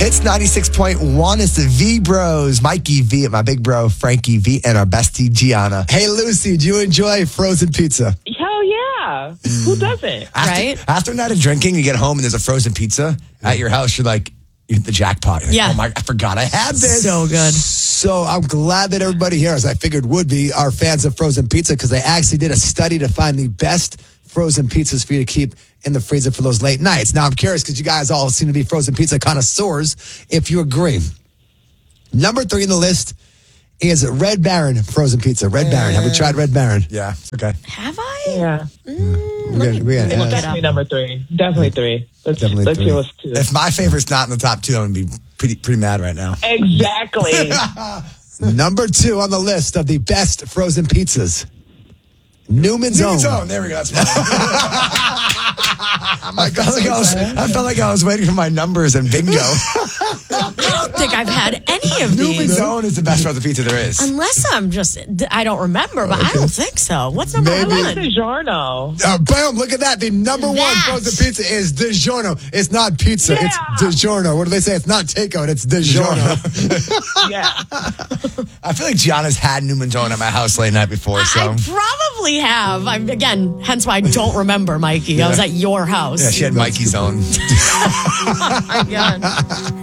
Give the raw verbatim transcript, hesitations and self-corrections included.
Hits ninety-six point one. It's the V Bros. Mikey V and my big bro, Frankie V, and our bestie, Gianna. Hey, Lucy, do you enjoy frozen pizza? Hell yeah. Who doesn't? After, Right? After a night of drinking, you get home and there's a frozen pizza at your house. You're like, you hit the jackpot. You're like, Yeah. oh my, I forgot I had this. So good. So I'm glad that everybody here, as I figured would be, are fans of frozen pizza because they actually did a study to find the best frozen pizzas for you to keep in the freezer for those late nights. Now I'm curious because you guys all seem to be frozen pizza connoisseurs, if you agree. Number three in the list is Red Baron frozen pizza. Red Baron. Have we tried Red Baron? Yeah. Okay. Have I? Yeah. We're gonna, we're gonna, It's uh, definitely number three. Definitely three. Let's, Definitely let's three. see what's two. If my favorite's not in the top two, I'm going to be pretty pretty mad right now. Exactly. number two on the list of the best frozen pizzas. Newman's Own. Newman's Own. There we go. That's fine. I, felt like I, was, I felt like I was waiting for my numbers and bingo. I don't think I've had any of Newman's these. Own is the best frozen pizza there is. Unless I'm just, I don't remember, but I don't think so. What's number Maybe. one? DiGiorno. Uh, bam, look at that. The number one That. frozen pizza is DiGiorno. It's not pizza, Yeah. it's DiGiorno. What do they say? It's not takeout, it's DiGiorno. Yeah. I feel like Gianna's had Newman's Own at my house late night before, so. I probably have. I'm, again, hence why I don't remember, Mikey. I was at your house. Yeah, she had Mikey's Own. Oh my God.